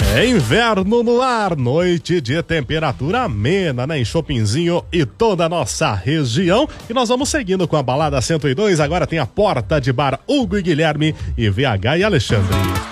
É inverno no ar, noite de temperatura amena, né? Em Chopinzinho e toda a nossa região. E nós vamos seguindo com a Balada 102. Agora tem a Porta de Bar Hugo e Guilherme e VH e Alexandre.